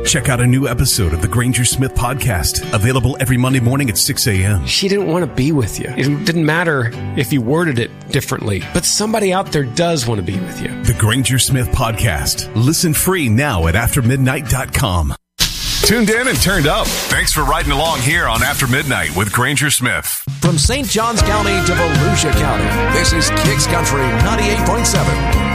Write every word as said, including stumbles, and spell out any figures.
Check out a new episode of the Granger Smith Podcast, available every Monday morning at six a.m. She didn't want to be with you. It didn't matter if you worded it differently, but somebody out there does want to be with you. The Granger Smith Podcast. Listen free now at after midnight dot com. Tuned in and turned up. Thanks for riding along here on After Midnight with Granger Smith. From Saint Johns County to Volusia County, this is Kicks Country ninety-eight point seven.